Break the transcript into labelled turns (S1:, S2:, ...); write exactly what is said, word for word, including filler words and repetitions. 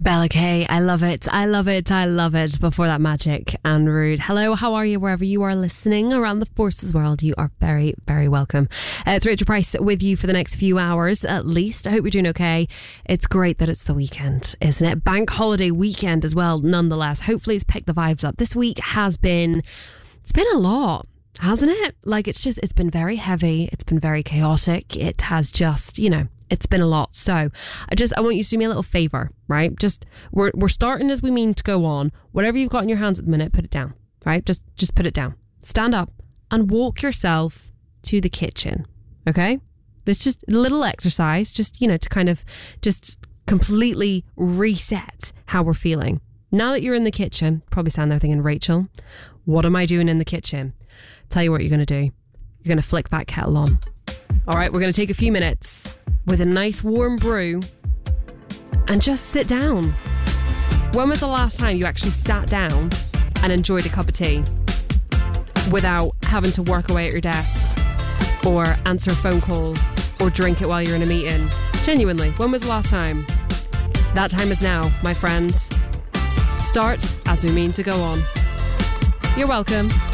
S1: Bella K, I love it, I love it, I love it. Before that, Magic and Rude. Hello, how are you wherever you are listening around the Forces world? You are very, very welcome. Uh, it's Rachel Price with you for the next few hours at least. I hope you're doing okay. It's great that it's the weekend, isn't it? Bank holiday weekend as well, nonetheless. Hopefully it's picked the vibes up. This week has been, it's been a lot, hasn't it? Like it's just, it's been very heavy. It's been very chaotic. It has just, you know, it's been a lot. So I just, I want you to do me a little favour, right? Just, we're we're starting as we mean to go on. Whatever you've got in your hands at the minute, put it down, right? Just, just put it down. Stand up and walk yourself to the kitchen, okay? It's just a little exercise, just, you know, to kind of just completely reset how we're feeling. Now that you're in the kitchen, probably stand there thinking, Rachel, what am I doing in the kitchen? Tell you what you're going to do. You're going to flick that kettle on. All right, we're going to take a few minutes with a nice warm brew and just sit down. When was the last time you actually sat down and enjoyed a cup of tea without having to work away at your desk or answer a phone call or drink it while you're in a meeting? Genuinely, when was the last time? That time is now, my friends. Start as we mean to go on. You're welcome.